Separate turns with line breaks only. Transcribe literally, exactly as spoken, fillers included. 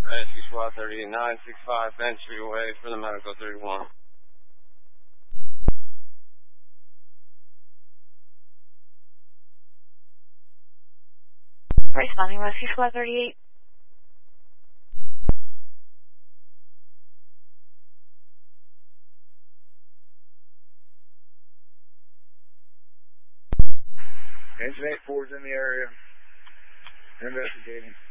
Rescue Squad thirty-nine sixty-five, entry away for the medical thirty-one.
Responding Rescue Squad thirty-eight.
Engine eight four is in the area. Investigating.